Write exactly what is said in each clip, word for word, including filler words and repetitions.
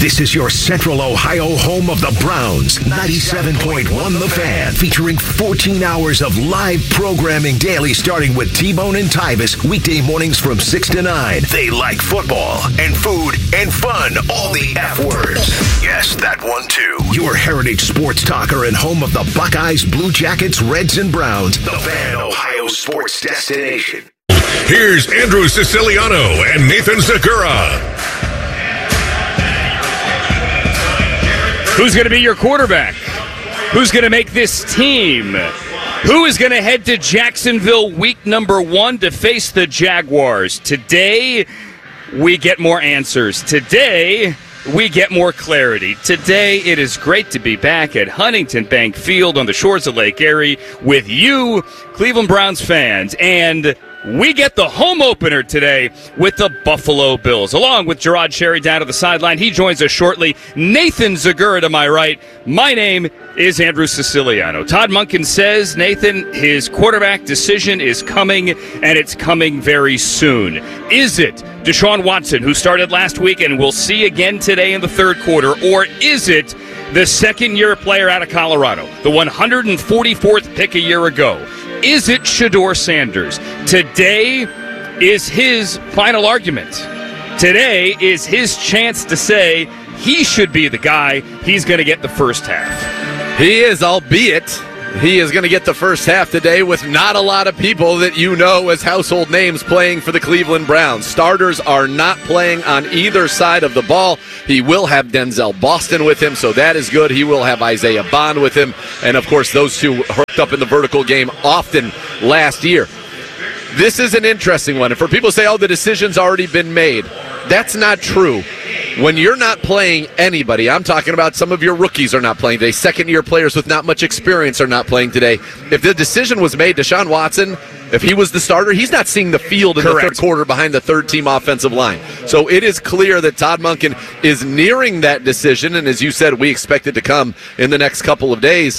This is your Central Ohio home of the Browns. ninety-seven point one The Fan, featuring fourteen hours of live programming daily, starting with T-Bone and Tyvis, weekday mornings from six to nine. They like football and food and fun, all the F words. Yes, that one too. Your heritage sports talker and home of the Buckeyes, Blue Jackets, Reds, and Browns. The Fan, Ohio sports destination. Here's Andrew Siciliano and Nathan Zakura. Who's going to be your quarterback? Who's going to make this team? Who is going to head to Jacksonville week number one to face the Jaguars? Today, we get more answers. Today, we get more clarity. Today, it is great to be back at Huntington Bank Field on the shores of Lake Erie with you, Cleveland Browns fans. And we get the home opener today with the Buffalo Bills. Along with Gerard Sherry down to the sideline, he joins us shortly. Nathan Zakura to my right. My name is Andrew Siciliano. Todd Monken says, Nathan, his quarterback decision is coming, and it's coming very soon. Is it Deshaun Watson, who started last week and we'll see again today in the third quarter, or is it the second-year player out of Colorado, the one hundred forty-fourth pick a year ago? Is it Shedeur Sanders? Today is his final argument. Today is his chance to say he should be the guy. He's going to get the first half. He is, albeit he is going to get the first half today with not a lot of people that you know as household names playing for the Cleveland Browns. Starters are not playing on either side of the ball. He will have Denzel Boston with him, so that is good. He will have Isaiah Bond with him. And, of course, those two hooked up in the vertical game often last year. This is an interesting one. And for people to say, oh, the decision's already been made, that's not true. When you're not playing anybody, I'm talking about some of your rookies are not playing today, second-year players with not much experience are not playing today. If the decision was made, Deshaun Watson, if he was the starter, he's not seeing the field in Correct. the third quarter behind the third-team offensive line. So it is clear that Todd Monken is nearing that decision, and as you said, we expect it to come in the next couple of days.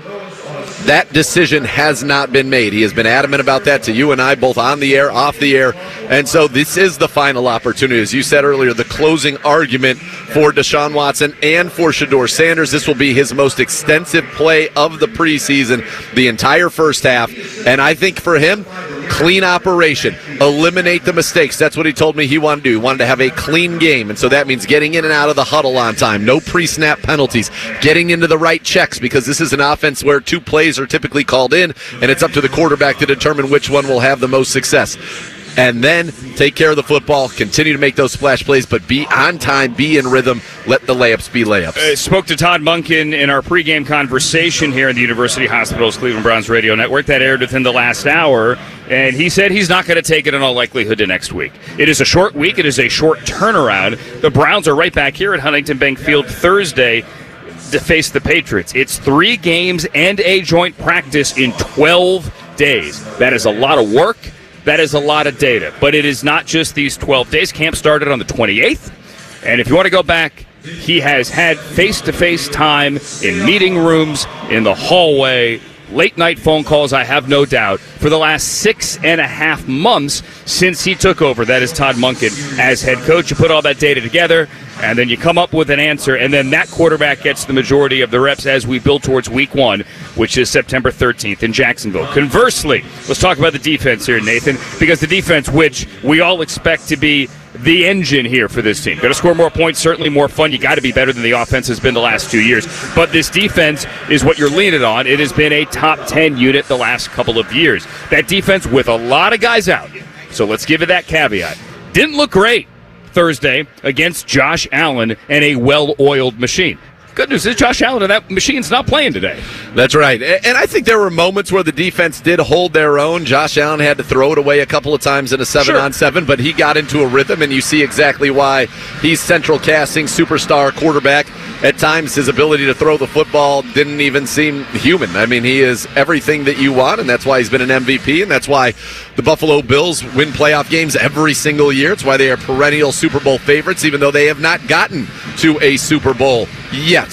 That decision has not been made. He has been adamant about that to you and I, both on the air, off the air. And so this is the final opportunity. As you said earlier, the closing argument for Deshaun Watson and for Shedeur Sanders. This will be his most extensive play of the preseason, the entire first half. And I think for him, clean operation. Eliminate the mistakes. That's what he told me he wanted to do. He wanted to have a clean game. And so that means getting in and out of the huddle on time. No pre-snap penalties. Getting into the right checks, because this is an offense where two plays are typically called in, and it's up to the quarterback to determine which one will have the most success. And then take care of the football, continue to make those splash plays, but be on time, be in rhythm, let the layups be layups. I spoke to Todd Monken in our pregame conversation here at the University Hospital's Cleveland Browns radio network that aired within the last hour, and he said he's not going to take it in all likelihood to next week. It is a short week. It is a short turnaround. The Browns are right back here at Huntington Bank Field Thursday to face the Patriots. It's three games and a joint practice in twelve days. That is a lot of work. That is a lot of data. But it is not just these twelve days. Camp started on the twenty-eighth. And if you want to go back, he has had face-to-face time in meeting rooms, in the hallway, late-night phone calls, I have no doubt, for the last six and a half months since he took over. That is Todd Monken as head coach. You put all that data together, and then you come up with an answer, and then that quarterback gets the majority of the reps as we build towards week one, which is September thirteenth in Jacksonville. Conversely, let's talk about the defense here, Nathan, because the defense, which we all expect to be the engine here for this team. Got to score more points, certainly more fun. You got to be better than the offense has been the last two years. But this defense is what you're leaning on. It has been a top ten unit the last couple of years. That defense with a lot of guys out. So let's give it that caveat. Didn't look great Thursday against Josh Allen and a well-oiled machine. Good news is Josh Allen and that machine's not playing today. That's right. And I think there were moments where the defense did hold their own. Josh Allen had to throw it away a couple of times in a seven-on-seven, sure. But he got into a rhythm, and you see exactly why he's central casting, superstar quarterback. At times, his ability to throw the football didn't even seem human. I mean, he is everything that you want, and that's why he's been an M V P, and that's why the Buffalo Bills win playoff games every single year. It's why they are perennial Super Bowl favorites, even though they have not gotten to a Super Bowl yet.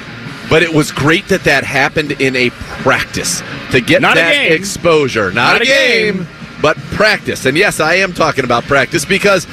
But it was great that that happened in a practice to get Not that exposure. Not, Not a, a game, game, but practice. And yes, I am talking about practice because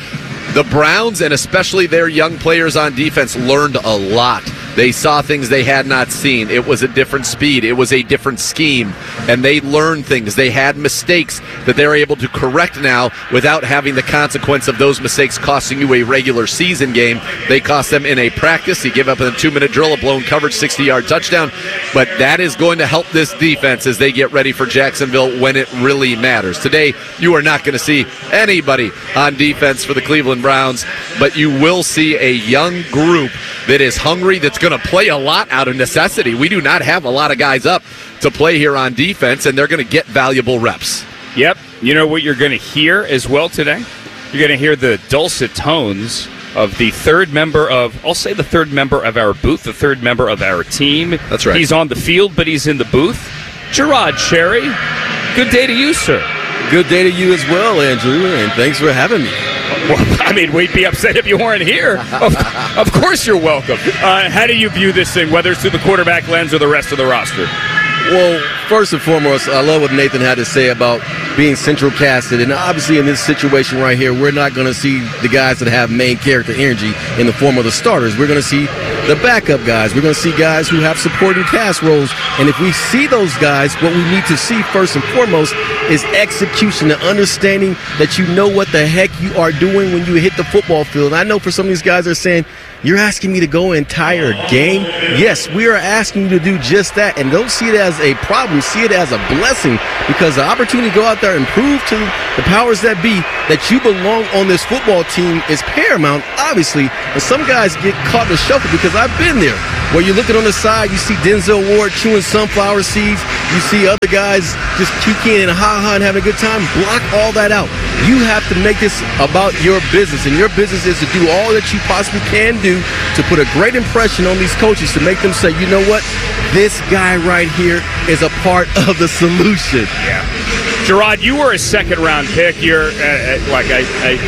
The Browns, and especially their young players on defense, learned a lot. They saw things they had not seen. It was a different speed. It was a different scheme. And they learned things. They had mistakes that they're able to correct now without having the consequence of those mistakes costing you a regular season game. They cost them in a practice. You give up in a two-minute drill, a blown coverage, sixty-yard touchdown. But that is going to help this defense as they get ready for Jacksonville when it really matters. Today, you are not going to see anybody on defense for the Cleveland Browns, but you will see a young group that is hungry, that's going to play a lot out of necessity. We do not have a lot of guys up to play here on defense, and they're going to get valuable reps. Yep. You know what you're going to hear as well today? You're going to hear the dulcet tones of the third member of, I'll say the third member of our booth, the third member of our team. That's right. He's on the field, but he's in the booth. Gerard Cherry, good day to you, sir. Good day to you as well, Andrew, and thanks for having me. Well, I mean, we'd be upset if you weren't here. Of, of course you're welcome. Uh, how do you view this thing, whether it's through the quarterback lens or the rest of the roster? Well, first and foremost, I love what Nathan had to say about being central casted. And obviously in this situation right here, we're not going to see the guys that have main character energy in the form of the starters. We're going to see the backup guys. We're going to see guys who have supporting cast roles. And if we see those guys, what we need to see first and foremost is execution, the understanding that you know what the heck you are doing when you hit the football field. And I know for some of these guys are saying, you're asking me to go an entire game? Yes, we are asking you to do just that. And don't see it as a problem. See it as a blessing, because the opportunity to go out there and prove to the powers that be that you belong on this football team is paramount, obviously. And some guys get caught in the shuffle, because I've been there, where you're looking on the side, you see Denzel Ward chewing sunflower seeds. You see other guys just kicking and ha-ha and having a good time. Block all that out. You have to make this about your business, and your business is to do all that you possibly can do to put a great impression on these coaches, to make them say, you know what, this guy right here is a part of the solution. Yeah. Gerard, you were a second-round pick. You're, uh, like, I,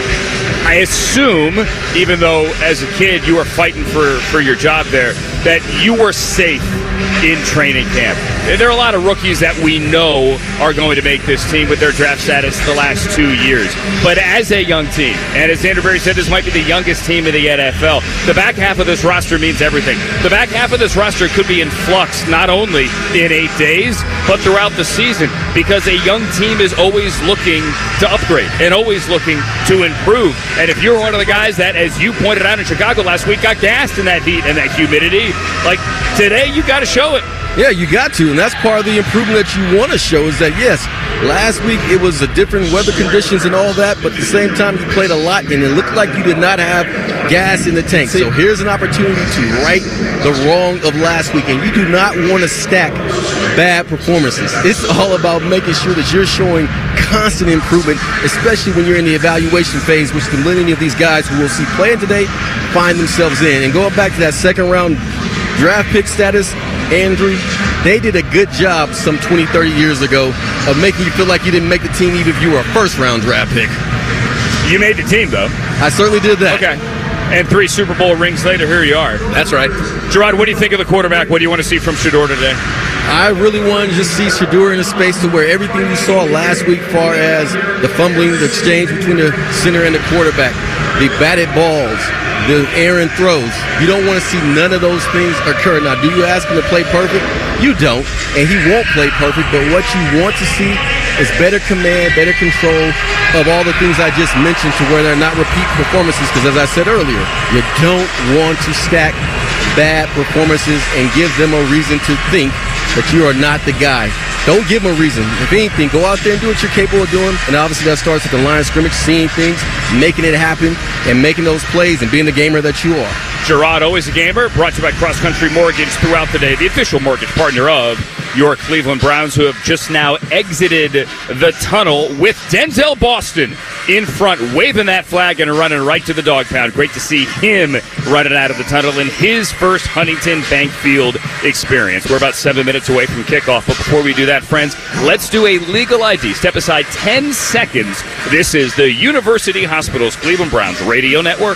I, I assume, even though as a kid you were fighting for, for your job there, that you were safe in training camp. There are a lot of rookies that we know are going to make this team with their draft status the last two years. But as a young team, and as Andrew Berry said, this might be the youngest team in the N F L, the back half of this roster means everything. The back half of this roster could be in flux not only in eight days, but throughout the season, because a young team is always looking to upgrade and always looking to improve. And if you're one of the guys that, as you pointed out in Chicago last week, got gassed in that heat and that humidity, like today, you got to show it. Yeah, you got to, and that's part of the improvement that you want to show, is that, yes, last week it was a different weather conditions and all that, but at the same time you played a lot, and it looked like you did not have gas in the tank. So here's an opportunity to right the wrong of last week, and you do not want to stack bad performances. It's all about making sure that you're showing constant improvement, especially when you're in the evaluation phase, which the many of these guys who we'll see playing today find themselves in. And going back to that second round draft pick status, Andrew, they did a good job some twenty, thirty years ago of making you feel like you didn't make the team even if you were a first-round draft pick. You made the team, though. I certainly did that. Okay. And three Super Bowl rings later, here you are. That's right. Gerard, what do you think of the quarterback? What do you want to see from Shedeur today? I really want to just see Shedeur in a space to where everything you saw last week, far as the fumbling, the exchange between the center and the quarterback, the batted balls, the errant throws. You don't want to see none of those things occur. Now, do you ask him to play perfect? You don't, and he won't play perfect, but what you want to see is better command, better control of all the things I just mentioned, to where they're not repeat performances, because as I said earlier, you don't want to stack bad performances and give them a reason to think that you are not the guy. Don't give them a reason. If anything, go out there and do what you're capable of doing. And obviously that starts at the line of scrimmage, seeing things, making it happen, and making those plays and being the gamer that you are. Gerard, always a gamer, brought to you by Cross Country Mortgage throughout the day, the official mortgage partner of your Cleveland Browns, who have just now exited the tunnel with Denzel Boston in front, waving that flag and running right to the dog pound. Great to see him running out of the tunnel in his first Huntington Bank Field experience. We're about seven minutes away from kickoff, but before we do that, friends, let's do a legal I D. Step aside ten seconds. This is the University Hospitals Cleveland Browns Radio Network.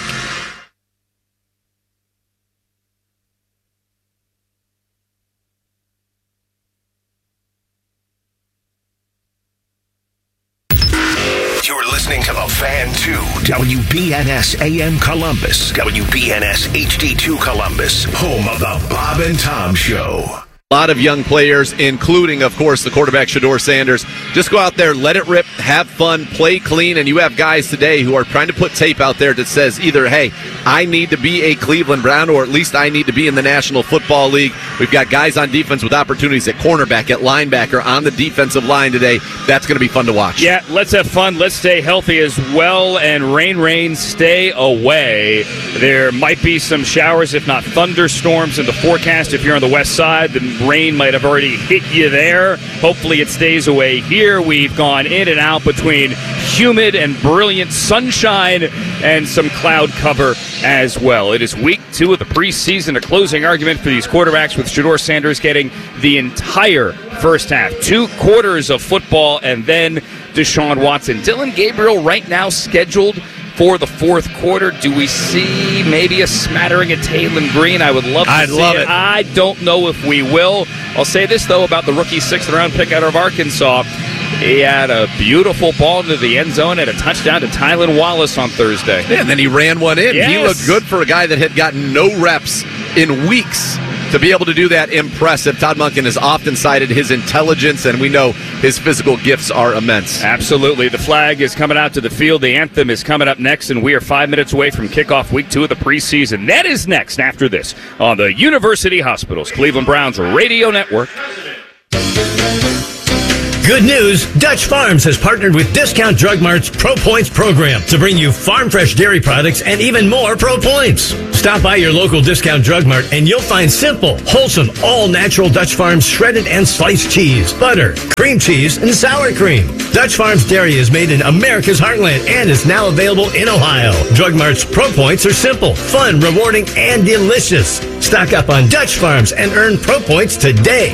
You're listening to The Fan two, W B N S A M Columbus, W B N S H D two Columbus, home of the Bob and Tom Show. A lot of young players, including, of course, the quarterback Shedeur Sanders. Just go out there, let it rip, have fun, play clean, and you have guys today who are trying to put tape out there that says either, hey, I need to be a Cleveland Brown, or at least I need to be in the National Football League. We've got guys on defense with opportunities at cornerback, at linebacker, on the defensive line today. That's going to be fun to watch. Yeah, let's have fun. Let's stay healthy as well, and rain, rain, stay away. There might be some showers, if not thunderstorms, in the forecast. If you're on the west side, the rain might have already hit you there. Hopefully it stays away here. We've gone in and out between humid and brilliant sunshine and some cloud cover as well. It is week two of the preseason, a closing argument for these quarterbacks, with Shedeur Sanders getting the entire first half. Two quarters of football, and then Deshaun Watson. Dylan Gabriel right now scheduled for the fourth quarter. Do we see maybe a smattering of Taylon Green? I would love to I'd see love it. it. I don't know if we will. I'll say this, though, about the rookie sixth-round pick out of Arkansas. He had a beautiful ball into the end zone and a touchdown to Tylan Wallace on Thursday. Yeah, and then he ran one in. Yes. He looked good for a guy that had gotten no reps in weeks. To be able to do that, impressive. Todd Monken has often cited his intelligence, and we know his physical gifts are immense. Absolutely. The flag is coming out to the field. The anthem is coming up next, and we are five minutes away from kickoff week two of the preseason. That is next after this on the University Hospitals Cleveland Browns Radio Network. Good news, Dutch Farms has partnered with Discount Drug Mart's Pro Points program to bring you farm fresh dairy products and even more Pro Points. Stop by your local Discount Drug Mart and you'll find simple, wholesome, all-natural Dutch Farms shredded and sliced cheese, butter, cream cheese, and sour cream. Dutch Farms Dairy is made in America's heartland and is now available in Ohio. Drug Mart's Pro Points are simple, fun, rewarding, and delicious. Stock up on Dutch Farms and earn Pro Points today.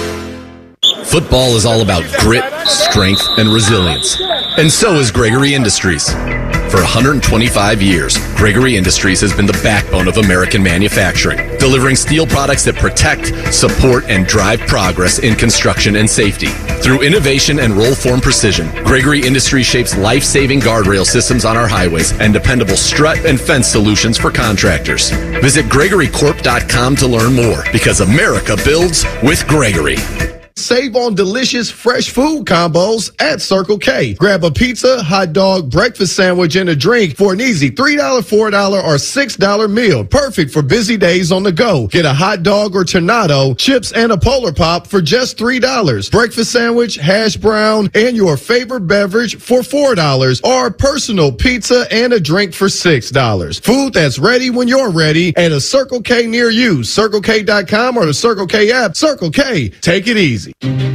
Football is all about grit, strength, and resilience. And so is Gregory Industries. For one hundred twenty-five years, Gregory Industries has been the backbone of American manufacturing, delivering steel products that protect, support, and drive progress in construction and safety. Through innovation and roll-form precision, Gregory Industries shapes life-saving guardrail systems on our highways and dependable strut and fence solutions for contractors. Visit Gregory Corp dot com to learn more, because America builds with Gregory. Save on delicious fresh food combos at Circle K. Grab a pizza, hot dog, breakfast sandwich, and a drink for an easy three dollars, four dollars, or six dollars meal. Perfect for busy days on the go. Get a hot dog or tornado, chips, and a Polar Pop for just three dollars. Breakfast sandwich, hash brown, and your favorite beverage for four dollars, or personal pizza and a drink for six dollars. Food that's ready when you're ready at a Circle K near you. Circle K dot com or the Circle K app. Circle K. Take it easy.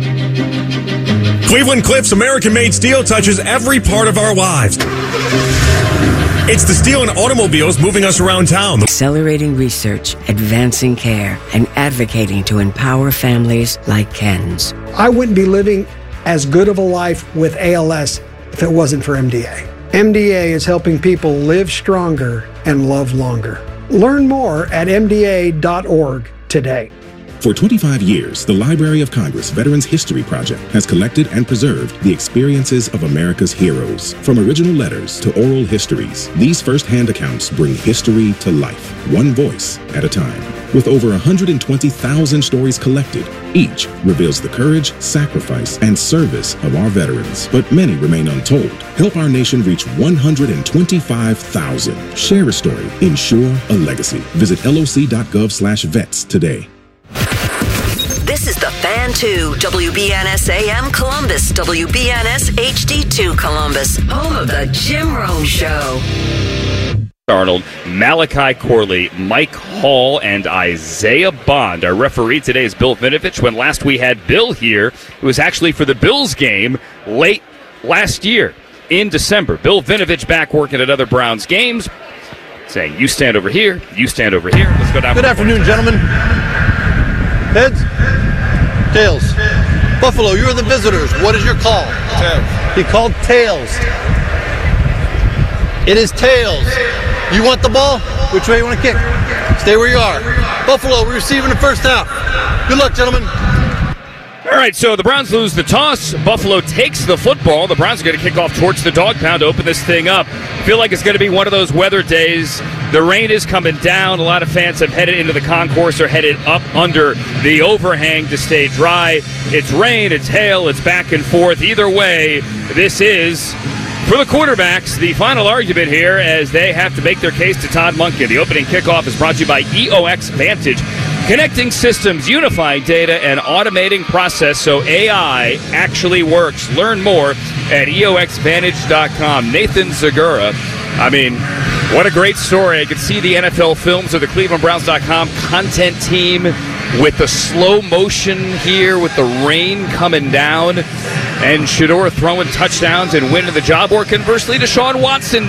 Cleveland Cliffs American-made steel touches every part of our lives. It's the steel and automobiles moving us around town. Accelerating research, advancing care, and advocating to empower families like Ken's. I wouldn't be living as good of a life with A L S if it wasn't for M D A. M D A is helping people live stronger and love longer. Learn more at M D A dot org today. For twenty-five years, the Library of Congress Veterans History Project has collected and preserved the experiences of America's heroes. From original letters to oral histories, these first-hand accounts bring history to life, one voice at a time. With over one hundred twenty thousand stories collected, each reveals the courage, sacrifice, and service of our veterans. But many remain untold. Help our nation reach one hundred twenty-five thousand. Share a story. Ensure a legacy. Visit L O C dot gov slash vets today. This is the Fan two, W B N S A M Columbus, W B N S H D two Columbus, home of the Jim Rome Show. Arnold, Malachi Corley, Mike Hall, and Isaiah Bond. Our referee today is Bill Vinovich. When last we had Bill here, it was actually for the Bills game late last year in December. Bill Vinovich back working at other Browns games, saying, you stand over here, you stand over here. Let's go down. Good afternoon, gentlemen. Heads? Tails. Buffalo, you're the visitors. What is your call? Tails. He called tails. It is tails. You want the ball? Which way you want to kick? Stay where you are. Buffalo, we're receiving the first half. Good luck, gentlemen. All All right, so the Browns lose the toss. Buffalo takes the football. The Browns are going to kick off towards the dog pound to open this thing up. Feel like it's going to be one of those weather days. The rain is coming down. A lot of fans have headed into the concourse or headed up under the overhang to stay dry. It's rain, it's hail, it's back and forth. Either way, this is, for the quarterbacks, the final argument here as they have to make their case to Todd Monken. The opening kickoff is brought to you by E O X Vantage. Connecting systems, unifying data, and automating process so A I actually works. Learn more at E O X Vantage dot com. Nathan Zagura, I mean, what a great story. I could see the N F L Films or the Cleveland Browns dot com content team with the slow motion here with the rain coming down and Shedeur throwing touchdowns and winning the job, or conversely Deshaun Watson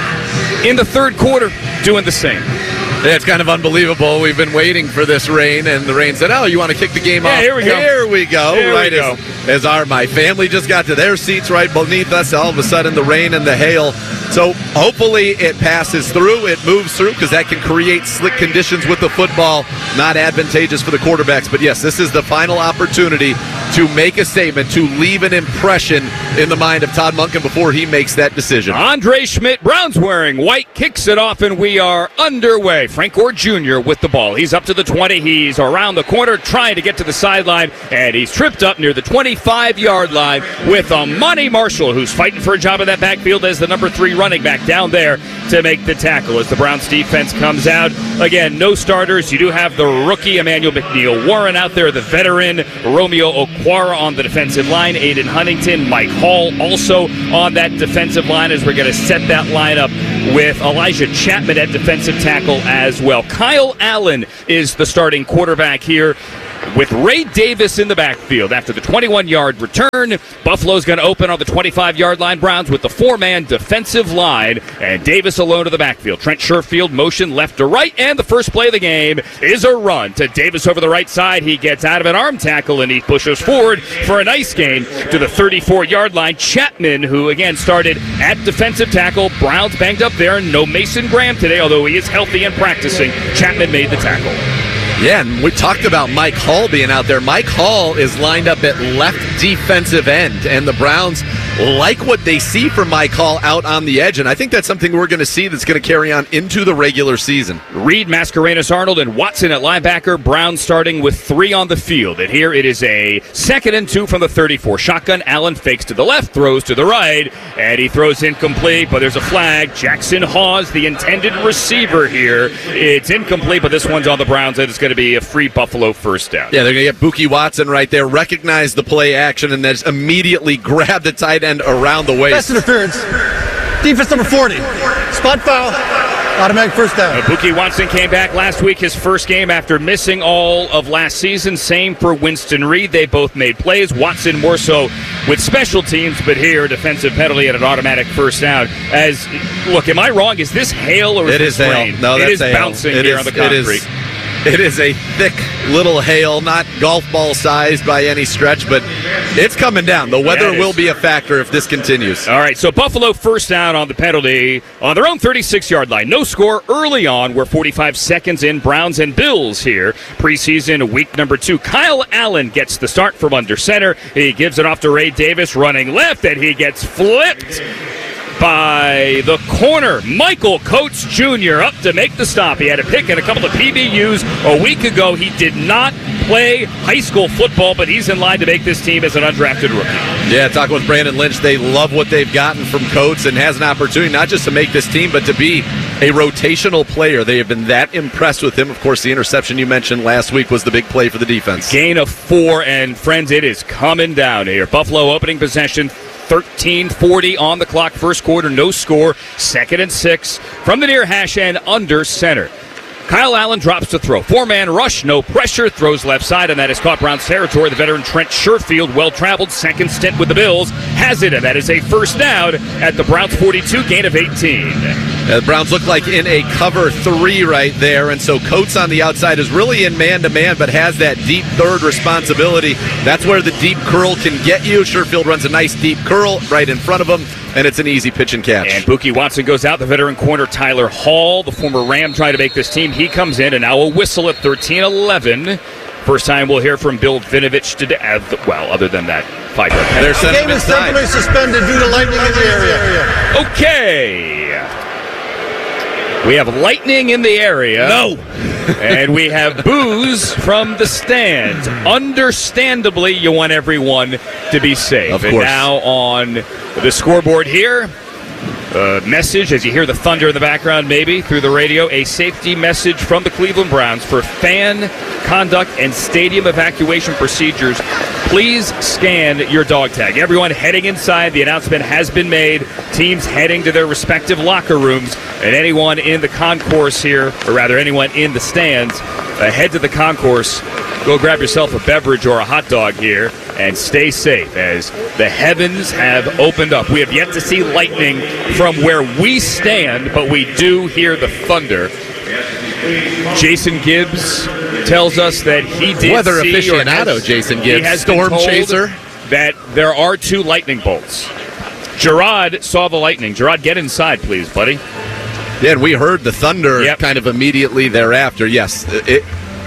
in the third quarter doing the same. Yeah, it's kind of unbelievable. We've been waiting for this rain, and the rain said, oh, you want to kick the game yeah, off? Here we go. Here we go. Here right we go. As, as our my family just got to their seats right beneath us, all of a sudden the rain and the hail. So hopefully it passes through, it moves through, because that can create slick conditions with the football, not advantageous for the quarterbacks. But yes, this is the final opportunity to make a statement, to leave an impression in the mind of Todd Monken before he makes that decision. Andre Schmidt, Browns wearing white, kicks it off, and we are underway. Frank Gore Junior with the ball. He's up to the twenty. He's around the corner trying to get to the sideline, and he's tripped up near the twenty-five-yard line with Amani Marshall, who's fighting for a job in that backfield as the number three running back down there to make the tackle as the Browns defense comes out. Again, no starters. You do have the rookie Emmanuel McNeil Warren out there, the veteran Romeo Okwara on the defensive line, Aiden Huntington, Mike Hall also on that defensive line as we're going to set that lineup with Elijah Chapman at defensive tackle as well. Kyle Allen is the starting quarterback here with Ray Davis in the backfield. After the twenty-one-yard return, Buffalo's going to open on the twenty-five-yard line. Browns with the four-man defensive line, and Davis alone to the backfield. Trent Sherfield motion left to right, and the first play of the game is a run to Davis over the right side. He gets out of an arm tackle, and he pushes forward for a nice gain to the thirty-four-yard line. Chapman, who again started at defensive tackle. Browns banged up there. No Mason Graham today, although he is healthy and practicing. Chapman made the tackle. Yeah, and we talked about Mike Hall being out there. Mike Hall is lined up at left defensive end, and the Browns like what they see from Mike Hall out on the edge, and I think that's something we're going to see that's going to carry on into the regular season. Reed, Mascarenas, Arnold, and Watson at linebacker. Browns starting with three on the field, and here it is a second and two from the thirty-four. Shotgun, Allen fakes to the left, throws to the right, and he throws incomplete, but there's a flag. Jackson Hawes, the intended receiver here. It's incomplete, but this one's on the Browns, and it's going to be a free Buffalo first down. Yeah, they're going to get Buki Watson right there, recognize the play action, and then just immediately grab the tight end around the waist. Pass interference. Defense number forty. Spot foul. Automatic first down. Uh, Buki Watson came back last week, his first game after missing all of last season. Same for Winston Reed. They both made plays. Watson more so with special teams, but here, defensive penalty at an automatic first down. As, look, am I wrong? Is this hail or is it this is rain? Hail. No, it that's is hail. bouncing it here is, on the concrete. It is, it is a thick little hail, not golf ball sized by any stretch, but it's coming down. The weather yeah, will be a factor if this continues. All right, so Buffalo first down on the penalty on their own thirty-six-yard line. No score early on. We're forty-five seconds in. Browns and Bills here. Preseason week number two. Kyle Allen gets the start from under center. He gives it off to Ray Davis running left, and he gets flipped by the corner. Michael Coates Junior up to make the stop. He had a pick and a couple of P B Us a week ago. He did not play high school football, but he's in line to make this team as an undrafted rookie. Yeah, talking with Brandon Lynch, they love what they've gotten from Coates and has an opportunity not just to make this team, but to be a rotational player. They have been that impressed with him. Of course, the interception you mentioned last week was the big play for the defense. Gain of four, and friends, it is coming down here. Buffalo opening possession, thirteen forty on the clock, first quarter, no score, second and six from the near hash and under center. Kyle Allen drops to throw. Four-man rush, no pressure, throws left side, and that is caught Browns territory. The veteran Trent Sherfield, well-traveled, second stint with the Bills, has it, and that is a first down at the Browns forty-two, gain of eighteen. Uh, the Browns look like in a cover three right there, and so Coates on the outside is really in man-to-man, but has that deep third responsibility. That's where the deep curl can get you. Sherfield runs a nice deep curl right in front of him, and it's an easy pitch and catch. And Buki Watson goes out. The veteran corner Tyler Hall, the former Ram, trying to make this team. He comes in, and now a whistle at thirteen eleven. First time we'll hear from Bill Vinovich today. Uh, well, other than that, five yard penalty. The game is temporarily suspended due to lightning in the area. Okay. We have lightning in the area. No. And we have boos from the stands. Understandably, you want everyone to be safe. Of and course. now on the scoreboard here, a message as you hear the thunder in the background, maybe through the radio, a safety message from the Cleveland Browns for fan conduct and stadium evacuation procedures. Please scan your dog tag. Everyone heading inside, the announcement has been made. Teams heading to their respective locker rooms, and anyone in the concourse here, or rather anyone in the stands, uh, head to the concourse. Go grab yourself a beverage or a hot dog here and stay safe as the heavens have opened up. We have yet to see lightning from where we stand, but we do hear the thunder. Jason Gibbs tells us that he did Weather see aficionado, has, Jason Gibbs, he has storm been told chaser. that there are two lightning bolts. Gerard saw the lightning. Gerard, get inside, please, buddy. Yeah, and we heard the thunder Yep. kind of immediately thereafter. Yes, it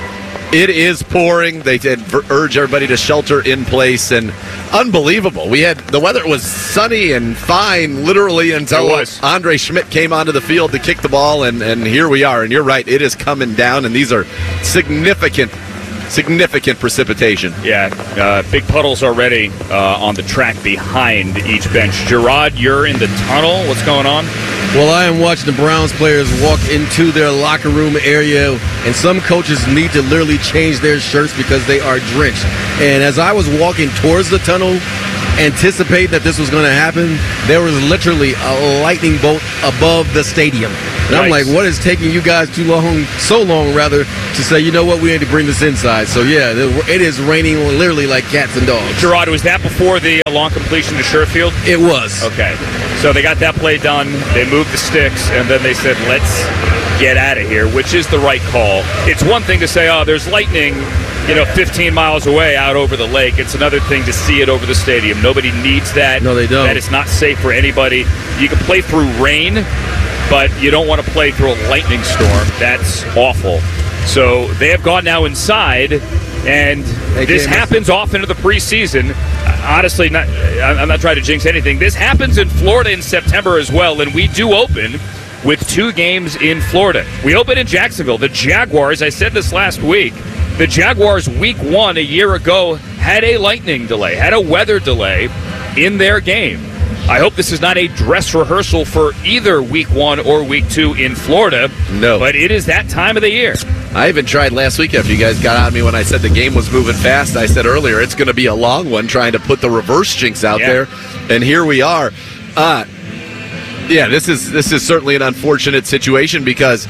it is pouring. They did urge everybody to shelter in place, and unbelievable. We had the weather was sunny and fine, literally until It was. Andre Schmidt came onto the field to kick the ball, and and here we are. And you're right, it is coming down, and these are significant. Significant precipitation. Yeah, uh, big puddles already uh, on the track behind each bench. Gerard, you're in the tunnel. What's going on? Well, I am watching the Browns players walk into their locker room area, and some coaches need to literally change their shirts because they are drenched. And as I was walking towards the tunnel, anticipating that this was going to happen, there was literally a lightning bolt above the stadium. And I'm Nice. like, what is taking you guys too long, so long rather, to say, you know what, we need to bring this inside. So, yeah, it is raining literally like cats and dogs. Gerard, was that before the uh, long completion to Sherfield? It was. Okay. So they got that play done. They moved the sticks, and then they said, let's get out of here, which is the right call. It's one thing to say, oh, there's lightning, you know, fifteen miles away out over the lake. It's another thing to see it over the stadium. Nobody needs that. No, they don't. That is not safe for anybody. You can play through rain, but you don't want to play through a lightning storm. That's awful. So they have gone now inside, and Hey, this Jameis. happens often in the preseason. Honestly, not, I'm not trying to jinx anything. This happens in Florida in September as well, and we do open with two games in Florida. We open in Jacksonville. The Jaguars, I said this last week, the Jaguars week one a year ago had a lightning delay, had a weather delay in their game. I hope this is not a dress rehearsal for either week one or week two in Florida. No. But it is that time of the year. I even tried last week after you guys got on me when I said the game was moving fast. I said earlier it's going to be a long one trying to put the reverse jinx out Yeah. there, and here we are. Uh, yeah, this is this is certainly an unfortunate situation because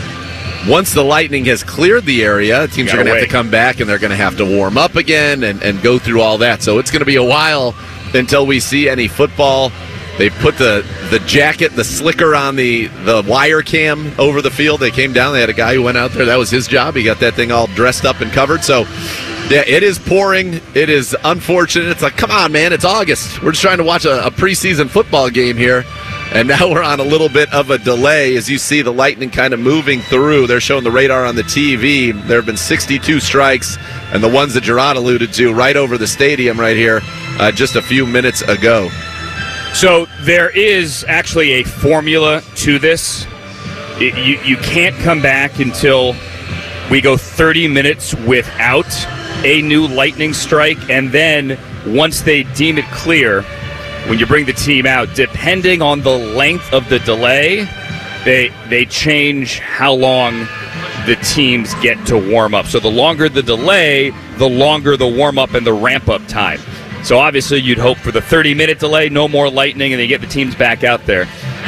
once the lightning has cleared the area, teams are going to have to come back and they're going to have to warm up again and, and go through all that. So it's going to be a while until we see any football. They put the, the jacket, the slicker on the, the wire cam over the field. They came down. They had a guy who went out there. That was his job. He got that thing all dressed up and covered. So, yeah, it is pouring. It is unfortunate. It's like, come on, man. It's August. We're just trying to watch a, a preseason football game here. And now we're on a little bit of a delay as you see the lightning kind of moving through. They're showing the radar on the T V. There have been sixty-two strikes, and the ones that Gerard alluded to right over the stadium right here uh, just a few minutes ago. So there is actually a formula to this. It, you, you can't come back until we go thirty minutes without a new lightning strike, and then once they deem it clear, when you bring the team out, depending on the length of the delay, they they change how long the teams get to warm up. So the longer the delay, the longer the warm up and the ramp up time. So obviously you'd hope for the thirty minute delay, no more lightning, and they get the teams back out there.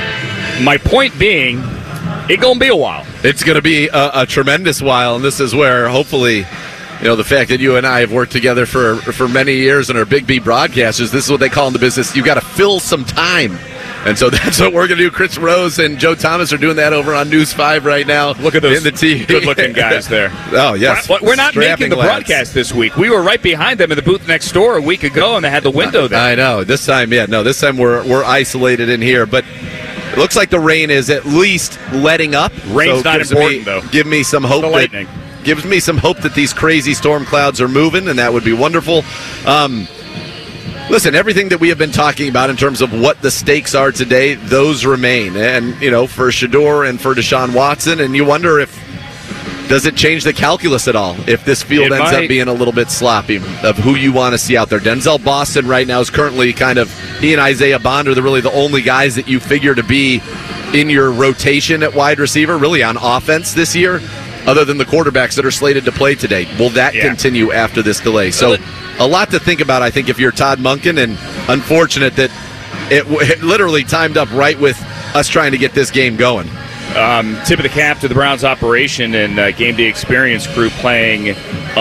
My point being, it's going to be a while. It's going to be a, a tremendous while, and this is where hopefully, you know, the fact that you and I have worked together for for many years and are Big B broadcasters, this is what they call in the business, you've got to fill some time. And so that's what we're going to do. Chris Rose and Joe Thomas are doing that over on News five right now. Look at those in the T V. good-looking guys there. Oh, yes. We're, we're not Strapping making the lads. broadcast this week. We were right behind them in the booth next door a week ago, and they had the window there. I know. This time, yeah, no, this time we're we're isolated in here. But it looks like the rain is at least letting up. Rain's so not gives important, me, though. Give me some hope The that lightning. gives me some hope that these crazy storm clouds are moving, and that would be wonderful. Um, listen, everything that we have been talking about in terms of what the stakes are today, those remain. And, you know, for Shedeur and for Deshaun Watson, and you wonder if, does it change the calculus at all if this field It ends might. up being a little bit sloppy of who you want to see out there? Denzel Boston right now is currently kind of, he and Isaiah Bond are the, really the only guys that you figure to be in your rotation at wide receiver, really on offense this year, other than the quarterbacks that are slated to play today. Will that Yeah. continue after this delay? So a lot to think about, I think, if you're Todd Monken, and unfortunate that it, it literally timed up right with us trying to get this game going. Um, tip of the cap to the Browns operation and uh, game day experience crew playing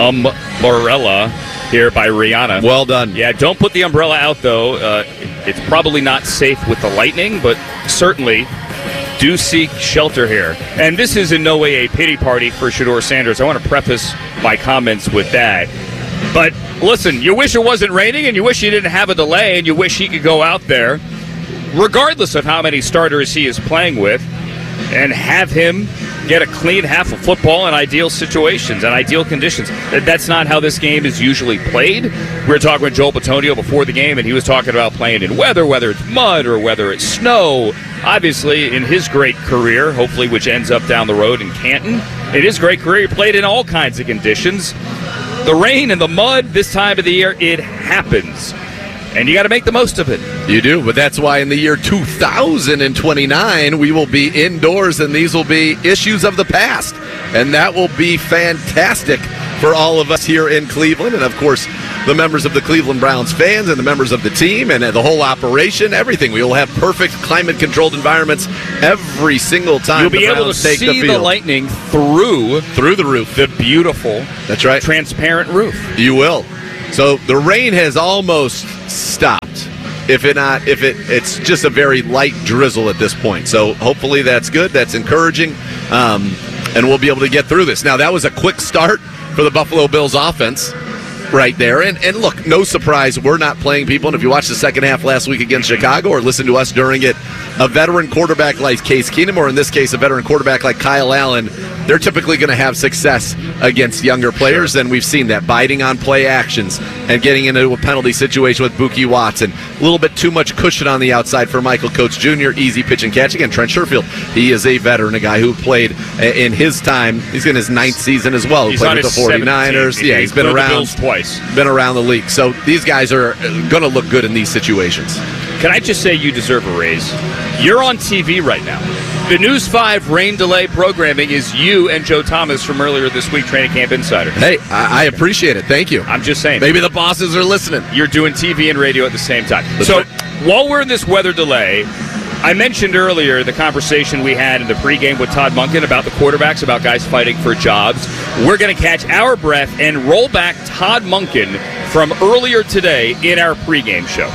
Umbrella here by Rihanna. Well done. Yeah, don't put the umbrella out, though. Uh, it's probably not safe with the lightning, but certainly do seek shelter here. And this is in no way a pity party for Shedeur Sanders. I want to preface my comments with that. But listen, you wish it wasn't raining, and you wish you didn't have a delay, and you wish he could go out there, regardless of how many starters he is playing with, and have him get a clean half of football in ideal situations and ideal conditions. That's not how this game is usually played. We were talking with Joel Bitonio before the game, and he was talking about playing in weather, whether it's mud or whether it's snow. Obviously, in his great career, hopefully which ends up down the road in Canton, in his great career, he played in all kinds of conditions. The rain and the mud this time of the year, it happens. And you got to make the most of it. You do, but that's why in the year two thousand twenty-nine, we will be indoors, and these will be issues of the past. And that will be fantastic for all of us here in Cleveland. And, of course, the members of the Cleveland Browns fans and the members of the team and the whole operation, everything. We will have perfect climate-controlled environments every single time. You'll be the able to Browns take see the, the, field. lightning through, through the roof. The beautiful, that's right, transparent roof. You will. So the rain has almost stopped. If it not, if it, it's just a very light drizzle at this point. So hopefully that's good. That's encouraging, um, and we'll be able to get through this. Now that was a quick start for the Buffalo Bills offense, right there. And and look, no surprise, we're not playing people. And if you watched the second half last week against Chicago, or listen to us during it, a veteran quarterback like Case Keenum, or in this case, a veteran quarterback like Kyle Allen, they're typically going to have success against younger players, and we've seen that, biting on play actions and getting into a penalty situation with Buki Watson. A little bit too much cushion on the outside for Michael Coates Junior Easy pitch and catch. Again, Trent Sherfield, he is a veteran, a guy who played in his time. He's in his ninth season as well. He He's played on with his the 49ers. seventeenth. Yeah, he's been He flew the around Bills twice. Been around the league. So these guys are going to look good in these situations. Can I just say you deserve a raise? You're on T V right now. The News five rain delay programming is you and Joe Thomas from earlier this week, Training Camp Insider. Hey, I, I appreciate it. Thank you. I'm just saying. Maybe the bosses are listening. You're doing T V and radio at the same time. That's so right. while we're in this weather delay, I mentioned earlier the conversation we had in the pregame with Todd Monken about the quarterbacks, about guys fighting for jobs. We're going to catch our breath and roll back Todd Monken from earlier today in our pregame show.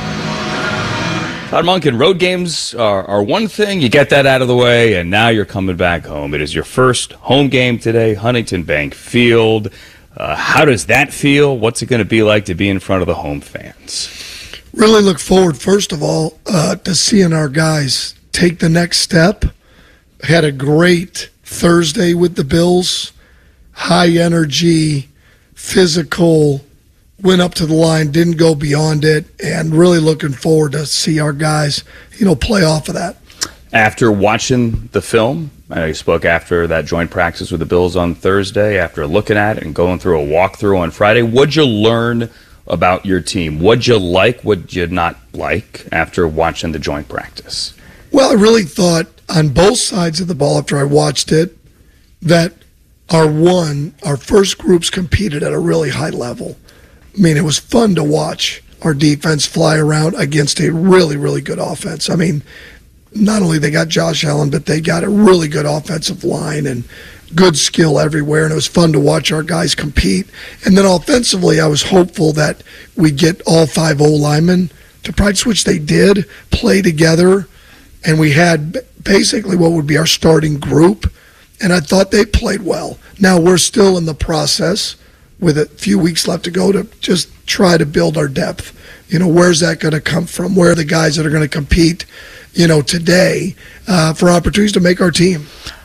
Todd Monken, road games are, are one thing. You get that out of the way, and now you're coming back home. It is your first home game today, Huntington Bank Field. Uh, how does that feel? What's it going to be like to be in front of the home fans? Really look forward, first of all, uh, to seeing our guys take the next step. Had a great Thursday with the Bills. High energy, physical, went up to the line, didn't go beyond it, and really looking forward to see our guys, you know, play off of that. After watching the film, I know you spoke after that joint practice with the Bills on Thursday, after looking at it and going through a walkthrough on Friday, what'd you learn about your team? What'd you like, what'd you not like after watching the joint practice? Well, I really thought on both sides of the ball after I watched it that our one, our first groups competed at a really high level. I mean, it was fun to watch our defense fly around against a really, really good offense. I mean, not only they got Josh Allen, but they got a really good offensive line and good skill everywhere, and it was fun to watch our guys compete. And then offensively, I was hopeful that we'd get all five O-linemen to practice, which they did, play together, and we had basically what would be our starting group, and I thought they played well. Now, we're still in the process with a few weeks left to go to just try to build our depth. You know, where's that going to come from? Where are the guys that are going to compete, you know, today uh, for opportunities to make our team?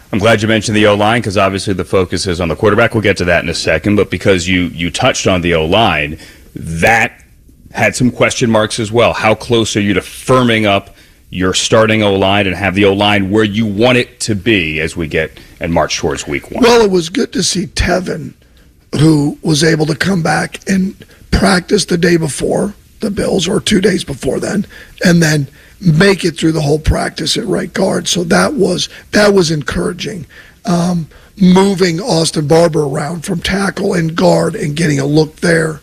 I'm glad you mentioned the O-line because obviously the focus is on the quarterback. We'll get to that in a second. But because you, you touched on the O-line, that had some question marks as well. How close are you to firming up your starting O-line and have the O-line where you want it to be as we get and march towards week one? Well, it was good to see Tevin, who was able to come back and practice the day before the Bills or two days before then, and then make it through the whole practice at right guard. So that was that was encouraging. Um, moving Austin Barber around from tackle and guard and getting a look there,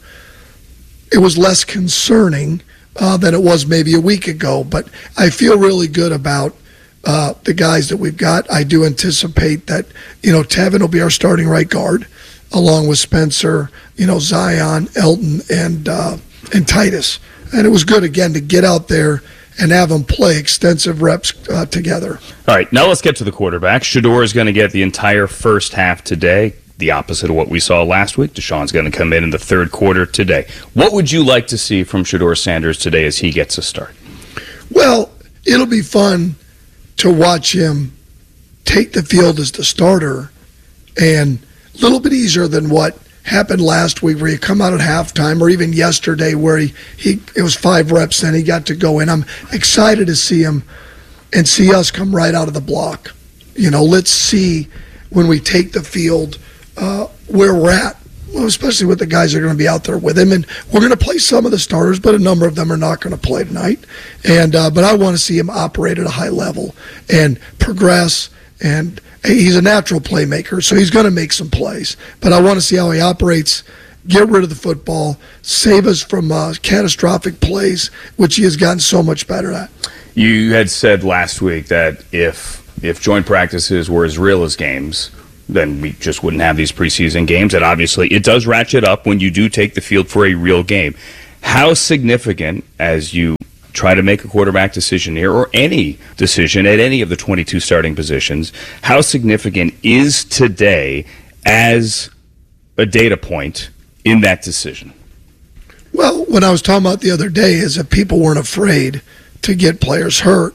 it was less concerning uh, than it was maybe a week ago. But I feel really good about uh, the guys that we've got. I do anticipate that, you know, Tevin will be our starting right guard, along with Spencer, you know, Zion, Elton, and uh, and Titus. And it was good, again, to get out there and have them play extensive reps uh, together. All right, now let's get to the quarterback. Shedeur is going to get the entire first half today, the opposite of what we saw last week. Deshaun's going to come in in the third quarter today. What would you like to see from Shedeur Sanders today as he gets a start? Well, it'll be fun to watch him take the field as the starter, and a little bit easier than what happened last week where you come out at halftime, or even yesterday where he, he it was five reps and he got to go in. I'm excited to see him and see us come right out of the block. You know, let's see when we take the field uh, where we're at, well, especially with the guys that are going to be out there with him. And we're going to play some of the starters, but a number of them are not going to play tonight. And uh, but I want to see him operate at a high level and progress. And he's a natural playmaker, so he's going to make some plays. But I want to see how he operates, get rid of the football, save us from uh, catastrophic plays, which he has gotten so much better at. You had said last week that if if joint practices were as real as games, then we just wouldn't have these preseason games. And obviously it does ratchet up when you do take the field for a real game. How significant, as you try to make a quarterback decision here, or any decision at any of the twenty-two starting positions, how significant is today as a data point in that decision? Well, what I was talking about the other day is if people weren't afraid to get players hurt,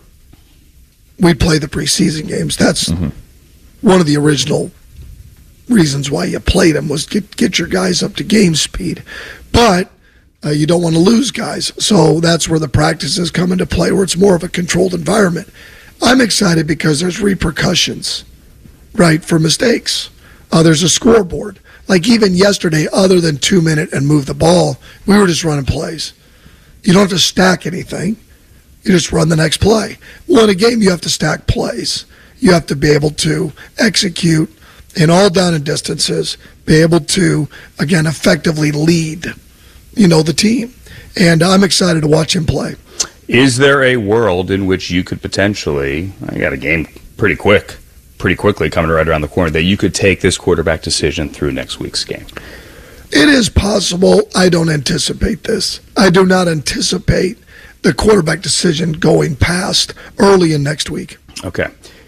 we'd play the preseason games. That's mm-hmm. one of the original reasons why you played them, was get, get your guys up to game speed. But Uh, you don't want to lose guys. So that's where the practices come into play, where it's more of a controlled environment. I'm excited because there's repercussions, right, for mistakes. Uh, there's a scoreboard. Like even yesterday, other than two minute and move the ball, we were just running plays. You don't have to stack anything. You just run the next play. Well, in a game, you have to stack plays. You have to be able to execute in all down and distances, be able to, again, effectively lead, you know, the team. And I'm excited to watch him play. Is there a world in which you could potentially, I got a game pretty quick, pretty quickly coming right around the corner, that you could take this quarterback decision through next week's game? It is possible. I don't anticipate this. I do not anticipate the quarterback decision going past early in next week. Okay.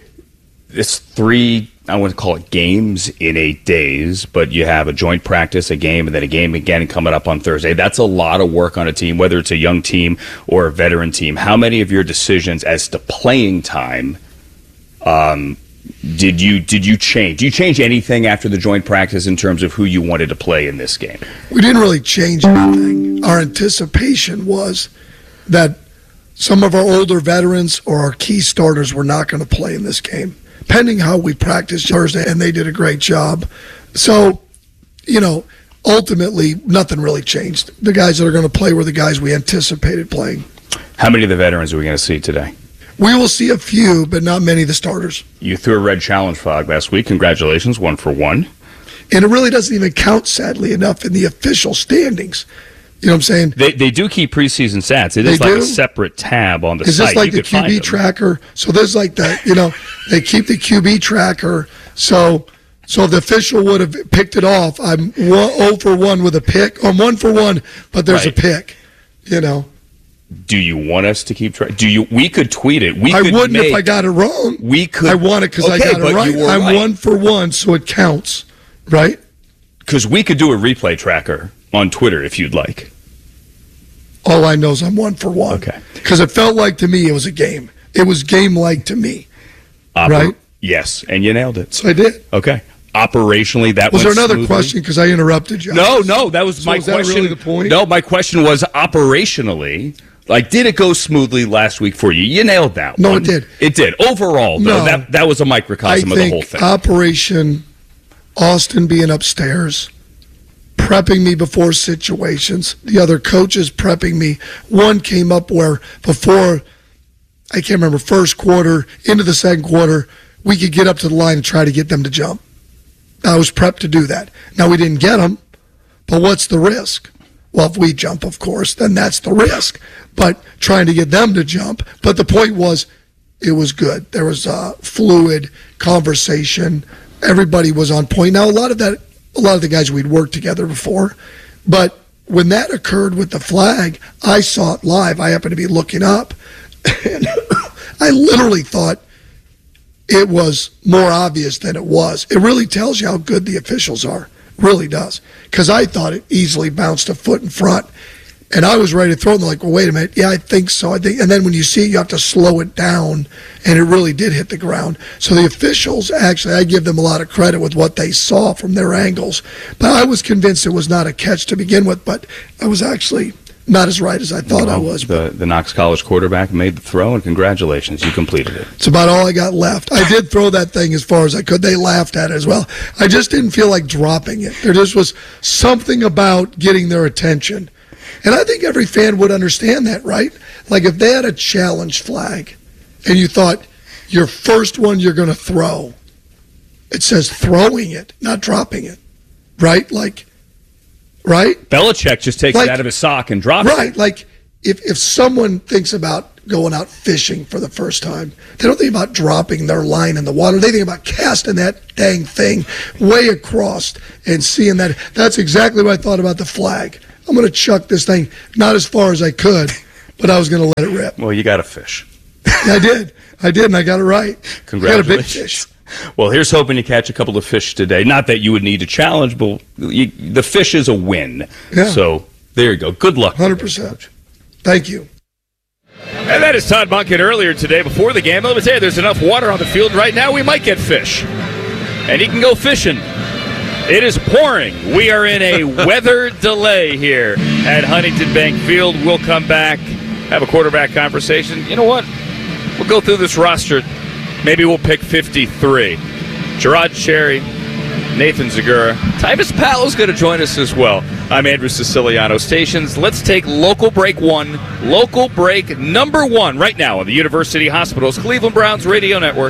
It's three, I wouldn't call it games in eight days, but you have a joint practice, a game, and then a game again coming up on Thursday. That's a lot of work on a team, whether it's a young team or a veteran team. How many of your decisions as to playing time um, did you did you change? Did you change anything after the joint practice in terms of who you wanted to play in this game? We didn't really change anything. Our anticipation was that some of our older veterans or our key starters were not going to play in this game, pending how we practiced Thursday, and they did a great job. So, you know, ultimately, nothing really changed. The guys that are going to play were the guys we anticipated playing. How many of the veterans are we going to see today? We will see a few, but not many of the starters. You threw a red challenge flag last week. Congratulations, one for one. And it really doesn't even count, sadly enough, in the official standings. You know what I'm saying? They they do keep preseason stats. It is They like do? a separate tab on the Is site. this like You the could Q find B them. tracker? So there's like the, you know, they keep the Q B tracker. So so if the official would have picked it off, I'm zero for one with a pick. I'm one for one, but there's Right. a pick, you know. Do you want us to keep track? Do you? We could tweet it. We I could wouldn't make, if I got it wrong. We could. I want it because I Okay, got but it right. you were I'm right. one for one, so it counts, right? Because we could do a replay tracker on Twitter if you'd like. All I know is I'm one for one. Okay. Because it felt like to me it was a game. It was game-like to me, Oper- right? Yes, and you nailed it. So I did. Okay. Operationally, that was went there another smoothly? question because I interrupted you? No, no, that was So my was that question. really the point? No, my question was operationally. Like, did it go smoothly last week for you? You nailed that No, one. it did. It did. Overall, though, No. that that was a microcosm I of the think whole thing. Operation Austin being upstairs, prepping me before situations, the other coaches prepping me. One came up where before, I can't remember, first quarter, into the second quarter, we could get up to the line and try to get them to jump. I was prepped to do that. Now, we didn't get them, but what's the risk? Well, if we jump, of course, then that's the risk. But trying to get them to jump. But the point was, it was good. There was a fluid conversation. Everybody was on point. Now, a lot of that, a lot of the guys we'd worked together before, but when that occurred with the flag, I saw it live. I happened to be looking up, and I literally thought it was more obvious than it was. It really tells you how good the officials are. Really does. Because I thought it easily bounced a foot in front. And I was ready to throw it. And they're like, well, wait a minute. Yeah, I think so. I think. And then when you see it, you have to slow it down. And it really did hit the ground. So the officials, actually, I give them a lot of credit with what they saw from their angles. But I was convinced it was not a catch to begin with. But I was actually not as right as I thought well, I was. The, the Knox College quarterback made the throw, and congratulations, you completed it. It's about all I got left. I did throw that thing as far as I could. They laughed at it as well. I just didn't feel like dropping it. There just was something about getting their attention. And I think every fan would understand that, right? Like if they had a challenge flag and you thought your first one you're going to throw, it says throwing it, not dropping it, right? Like, right? Belichick just takes Like- it out of his sock and drops Right. it. Like if, if someone thinks about going out fishing for the first time, they don't think about dropping their line in the water. They think about casting that dang thing way across and seeing that. That's exactly what I thought about the flag. I'm going to chuck this thing not as far as I could, but I was going to let it rip. Well, you got a fish. I did. I did, and I got it right. Congratulations. I got a big fish. Well, here's hoping you catch a couple of fish today. Not that you would need a challenge, but you, the fish is a win. Yeah. So there you go. Good luck. one hundred percent. Thank you. And that is Todd Monken earlier today before the game. Let me tell you, there's enough water on the field right now. We might get fish. And he can go fishing. It is pouring. We are in a weather delay here at Huntington Bank Field. We'll come back, have a quarterback conversation. You know what? We'll go through this roster. Maybe we'll pick fifty-three. Gerard Cherry, Nathan Zagura. Tyvis Powell's going to join us as well. I'm Andrew Siciliano. Stations, let's take local break one. Local break number one right now on the University Hospitals Cleveland Browns Radio Network.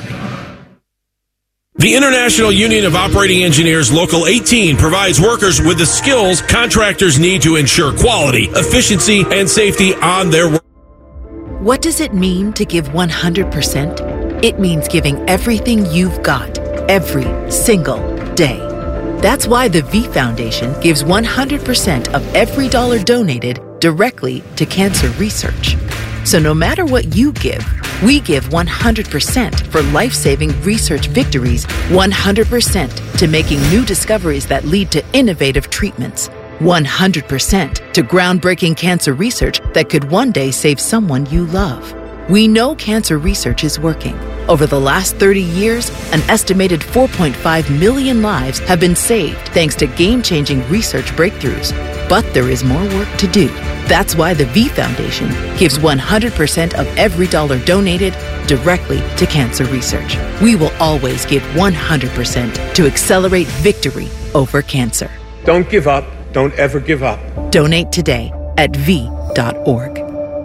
The International Union of Operating Engineers Local eighteen provides workers with the skills contractors need to ensure quality, efficiency, and safety on their work. What does it mean to give one hundred percent? It means giving everything you've got, every single day. That's why the V Foundation gives one hundred percent of every dollar donated directly to cancer research. So no matter what you give, we give one hundred percent for life-saving research victories, one hundred percent to making new discoveries that lead to innovative treatments, one hundred percent to groundbreaking cancer research that could one day save someone you love. We know cancer research is working. Over the last thirty years, an estimated four point five million lives have been saved thanks to game-changing research breakthroughs. But there is more work to do. That's why the V Foundation gives one hundred percent of every dollar donated directly to cancer research. We will always give one hundred percent to accelerate victory over cancer. Don't give up. Don't ever give up. Donate today at v dot org.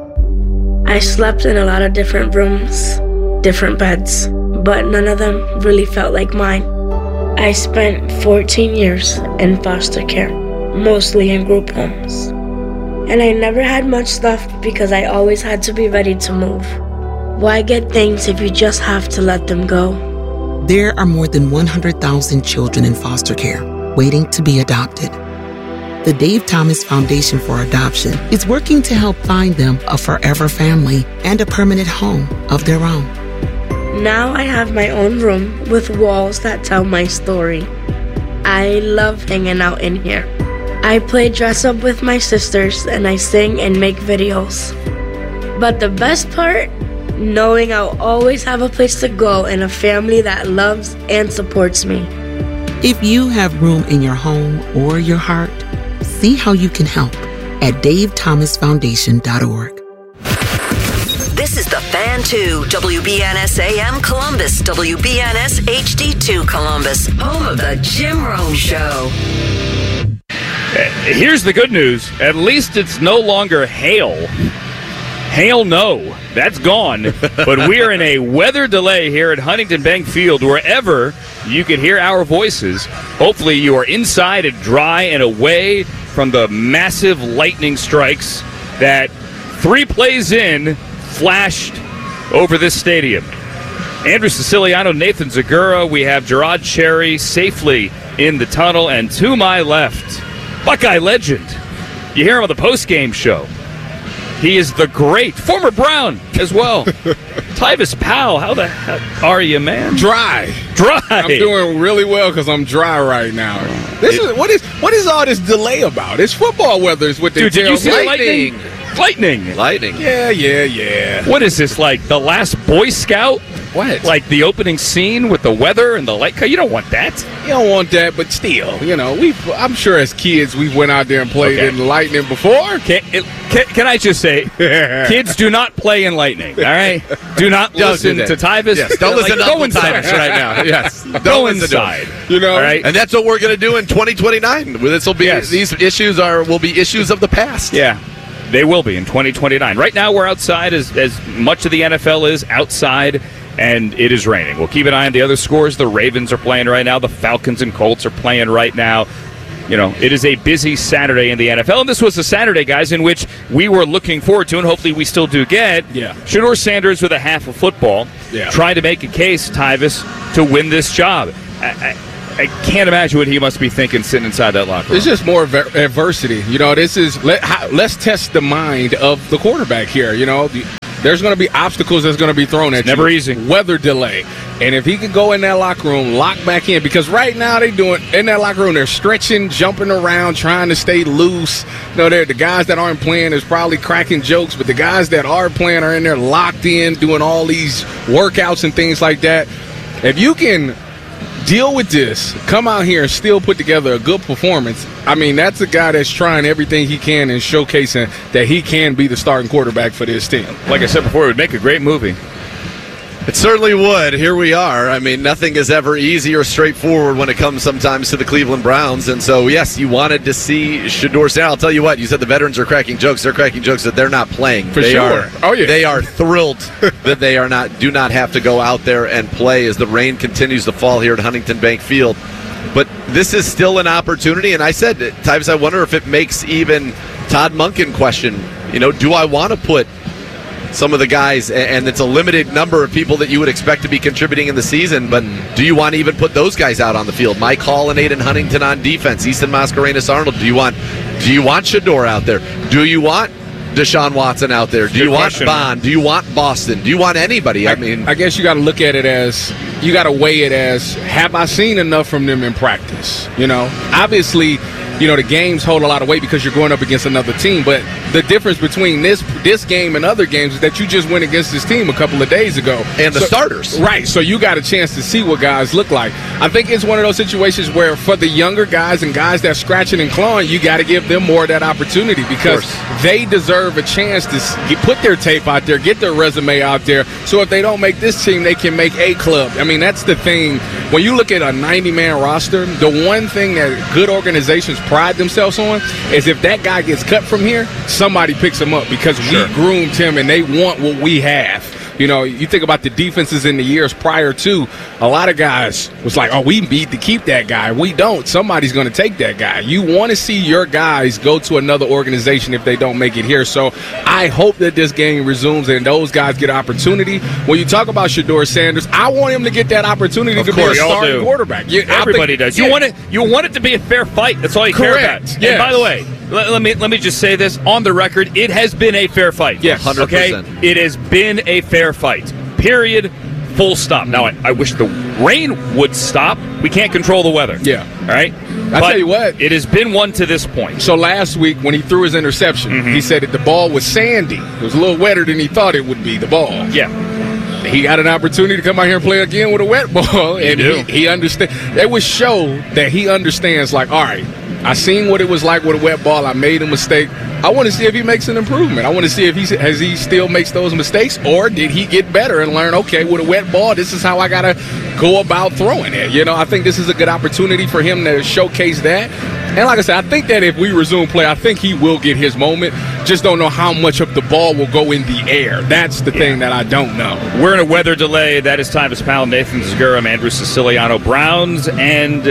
I slept in a lot of different rooms, different beds, but none of them really felt like mine. I spent fourteen years in foster care, mostly in group homes. And I never had much stuff because I always had to be ready to move. Why get things if you just have to let them go? There are more than one hundred thousand children in foster care waiting to be adopted. The Dave Thomas Foundation for Adoption is working to help find them a forever family and a permanent home of their own. Now I have my own room with walls that tell my story. I love hanging out in here. I play dress up with my sisters and I sing and make videos. But the best part, knowing I'll always have a place to go and a family that loves and supports me. If you have room in your home or your heart, see how you can help at dave thomas foundation dot org. This is the Fan two, W B N S A M Columbus, W B N S H D two Columbus, home of the Jim Rome Show. Here's the good news. At least it's no longer hail. Hail no. That's gone. But we are in a weather delay here at Huntington Bank Field. Wherever you can hear our voices, hopefully you are inside and dry and away from the massive lightning strikes that three plays in flashed over this stadium. Andrew Siciliano, Nathan Zagura, we have Gerard Cherry safely in the tunnel, and to my left, Buckeye legend. You hear him on the post-game show. He is the great former Brown as well. Tyvis Powell, how the heck are you, man? Dry. Dry. I'm doing really well because I'm dry right now. This it, is what is what is all this delay about? It's football weather is what they Dude, did tell you see me. lightning? Lightning. Lightning. Yeah, yeah, yeah. What is this, like the last Boy Scout? What? Like the opening scene with the weather and the light? You don't want that. You don't want that, but still, you know, we. I'm sure as kids we went out there and played Okay. in lightning before. Can, it, can, can I just say, kids do not play in lightning, all right? Do not Don't listen do to that. Tyvis. Yes, don't listen like, to go Uncle inside Tyvis right now. Yes. Don't Go listen to inside. him. You know, all right? And that's what we're going to do in twenty twenty-nine. This will be Yes. these issues are will be issues of the past. Yeah. They will be in twenty twenty-nine. Right now, we're outside as, as much of the N F L is outside, and it is raining. We'll keep an eye on the other scores. The Ravens are playing right now. The Falcons and Colts are playing right now. You know, it is a busy Saturday in the N F L, and this was a Saturday, guys, in which we were looking forward to, and hopefully we still do get, Yeah. Shedeur Sanders with a half of football, Yeah. trying to make a case, Tyvis, to win this job. I, I, I can't imagine what he must be thinking sitting inside that locker room. It's just more ver- adversity. You know, this is let, how, let's test the mind of the quarterback here. You know, the, there's going to be obstacles that's going to be thrown at It's you. never easy. Weather delay, and if he could go in that locker room, lock back in, because right now they doing in that locker room, they're stretching, jumping around, trying to stay loose. You know, they're the guys that aren't playing is probably cracking jokes, but the guys that are playing are in there locked in, doing all these workouts and things like that. If you can deal with this, come out here and still put together a good performance, I mean, that's a guy that's trying everything he can and showcasing that he can be the starting quarterback for this team. Like I said before, it would make a great movie. It certainly would. Here we are. I mean, nothing is ever easy or straightforward when it comes sometimes to the Cleveland Browns. And so, yes, you wanted to see Shedeur Sanders. I'll tell you what, you said the veterans are cracking jokes. They're cracking jokes that they're not playing. For they sure. Are, Oh, yeah. They are thrilled that they are not, do not have to go out there and play as the rain continues to fall here at Huntington Bank Field. But this is still an opportunity. And I said, Tyvis, I wonder if it makes even Todd Monken question, you know, do I want to put some of the guys, and it's a limited number of people that you would expect to be contributing in the season, but do you want to even put those guys out on the field? Mike Hall and Aiden Huntington on defense, Easton Mascarenas Arnold. Do you want do you want Shedeur out there? Do you want Deshaun Watson out there? Do Good you want question. Bond? Do you want Boston? Do you want anybody? I, I mean, I guess you got to look at it as, you got to weigh it as, have I seen enough from them in practice? You know, obviously, you know, the games hold a lot of weight because you're going up against another team, but the difference between this this game and other games is that you just went against this team a couple of days ago. And the So- starters. Right, so you got a chance to see what guys look like. I think it's one of those situations where for the younger guys and guys that's scratching and clawing, you got to give them more of that opportunity because they deserve a chance to s- get, put their tape out there, get their resume out there, so if they don't make this team, they can make a club. I mean, that's the thing. When you look at a ninety-man roster, the one thing that good organizations pride themselves on is if that guy gets cut from here, somebody picks him up because Sure. we groomed him and they want what we have. You know, you think about the defenses in the years prior to, a lot of guys was like, oh, we need to keep that guy. We don't. Somebody's going to take that guy. You want to see your guys go to another organization if they don't make it here. So I hope that this game resumes and those guys get opportunity. When you talk about Shedeur Sanders, I want him to get that opportunity Of to course, be a we all starting do. quarterback. You- I Everybody think- does. You yeah. want it. You want it to be a fair fight. That's all you care Correct. about. Yes. And by the way, let, let me let me just say this on the record: it has been a fair fight. Yes. one hundred Okay. percent. It has been a fair fight. Period. full stop. Now, I, I wish the rain would stop. We can't control the weather. Yeah. All right? I tell you what. It has been one to this point. So last week when he threw his interception, Mm-hmm. he said that the ball was sandy. It was a little wetter than he thought it would be, the ball. Yeah. He got an opportunity to come out here and play again with a wet ball, and do. he, he understand. That would show that he understands. Like, all right, I seen what it was like with a wet ball. I made a mistake. I want to see if he makes an improvement. I want to see if he has he still makes those mistakes, or did he get better and learn? Okay, with a wet ball, this is how I gotta go about throwing it. You know, I think this is a good opportunity for him to showcase that. And like I said, I think that if we resume play, I think he will get his moment. Just don't know how much of the ball will go in the air. That's the yeah. thing that I don't know. We're in a weather delay. That is Tyvis Powell, Nathan Zgurum, Andrew Siciliano. Browns and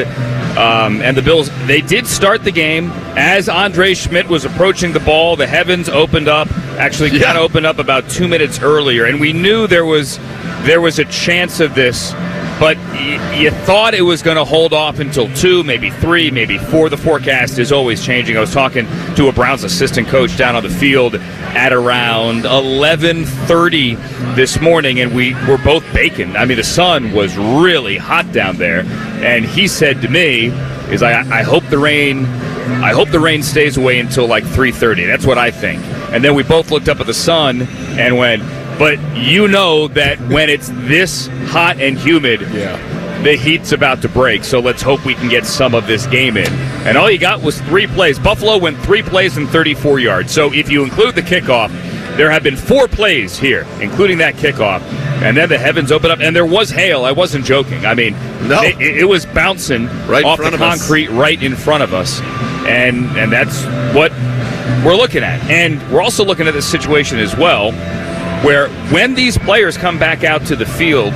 um, and the Bills, they did start the game. As Andre Schmidt was approaching the ball, the heavens opened up. Actually, yeah. kind of opened up about two minutes earlier. And we knew there was there was a chance of this. But y- you thought it was going to hold off until two, maybe three, maybe four. The forecast is always changing. I was talking to a Browns assistant coach down on the field at around eleven thirty this morning, and we were both baking. I mean, the sun was really hot down there, and he said to me, "Is I, I hope the rain, I hope the rain stays away until like three thirty. That's what I think." And then we both looked up at the sun and went, but you know that when it's this hot and humid, yeah. the heat's about to break. So let's hope we can get some of this game in. And all you got was three plays. Buffalo went three plays and thirty-four yards. So if you include the kickoff, there have been four plays here, including that kickoff. And then the heavens opened up, and there was hail. I wasn't joking. I mean, no. it, it was bouncing right off the concrete right in front of us. And and that's what we're looking at. And we're also looking at this situation as well, where when these players come back out to the field,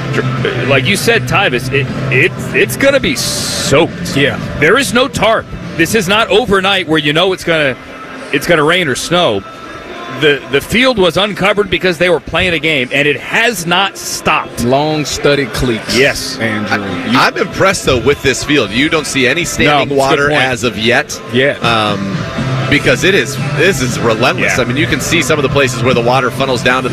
like you said, Tyvis, it, it, it's going to be soaked. Yeah. There is no tarp. This is not overnight where you know it's going to it's going to rain or snow. The the field was uncovered because they were playing a game, and it has not stopped. Long studded cleats. Yes. Andrew. I, I'm impressed, though, with this field. You don't see any standing No, water as of yet. Yeah. Um, because it is this is relentless. Yeah. I mean, you can see some of the places where the water funnels down to the